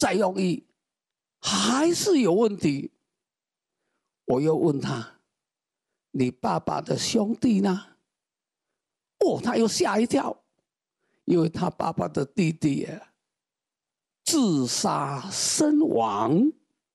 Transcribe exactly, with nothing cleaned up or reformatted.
再用意，还是有问题。我又问他：“你爸爸的兄弟呢？”哦，他又吓一跳，因为他爸爸的弟弟自杀身亡。